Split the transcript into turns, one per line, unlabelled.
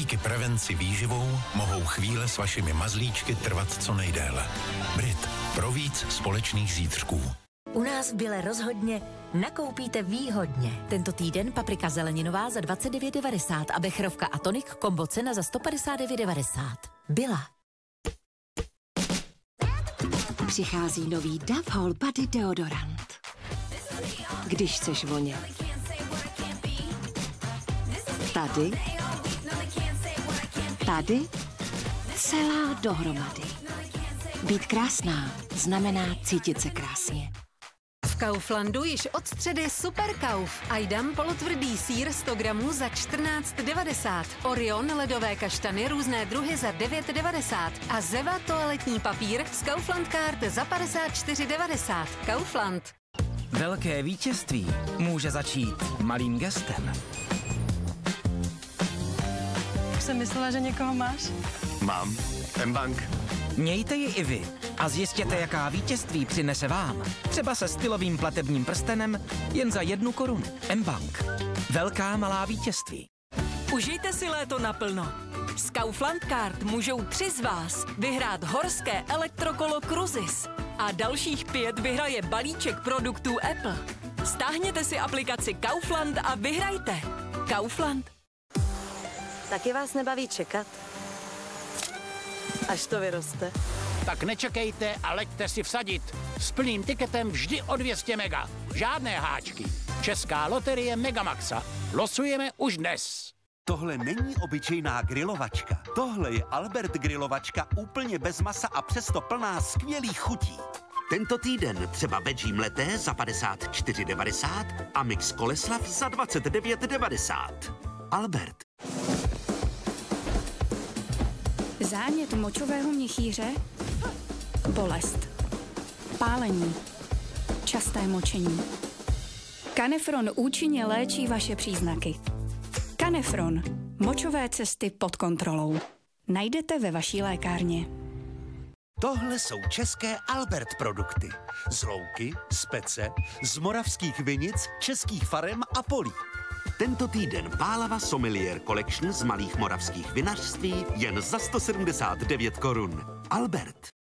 díky prevenci výživou mohou chvíle s vašimi mazlíčky trvat co nejdéle. Brit. Pro víc společných zítřků.
U nás v Bile rozhodně nakoupíte výhodně.
Tento týden paprika zeleninová za 29,90 a bechrovka a tonik kombo cena za 159,90.
Bila.
Přichází nový Dove Whole Body deodorant. Když chceš vonět. Tady, celá dohromady. Být krásná znamená cítit se krásně.
V Kauflandu již od středy Super Kauf. Ajdam polotvrdý sýr 100 gramů za 14,90. Orion ledové kaštany různé druhy za 9,90. A Zeva toaletní papír z Kaufland Card za 54,90. Kaufland.
Velké vítězství může začít malým gestem.
Už jsem myslela, že někoho máš.
Mám. mBank.
Mějte ji i vy a zjistěte, jaká vítězství přinese vám. Třeba se stylovým platebním prstenem jen za 1 korunu. mBank. Velká malá vítězství.
Užijte si léto naplno. S Kaufland Card můžou 3 z vás vyhrát horské elektrokolo Cruises a dalších 5 vyhraje balíček produktů Apple. Stáhněte si aplikaci Kaufland a vyhrajte. Kaufland.
Taky vás nebaví čekat? Až to vyroste.
Tak nečekejte a leďte si vsadit. S plným tiketem vždy o 200 mega. Žádné háčky. Česká loterie Megamaxa. Losujeme už dnes.
Tohle není obyčejná grilovačka. Tohle je Albert grilovačka úplně bez masa a přesto plná skvělých chutí.
Tento týden třeba veggie mleté za 54,90 a mix koleslav za 29,90. Albert.
Zánět močového měchýře, bolest, pálení, časté močení. Kanefron účinně léčí vaše příznaky. Kanefron. Močové cesty pod kontrolou. Najdete ve vaší lékárně.
Tohle jsou české Albert produkty. Z louky, z pece, z moravských vinic, českých farem a polí.
Tento týden Pálava Sommelier Collection z malých moravských vinařství jen za 179 korun. Albert.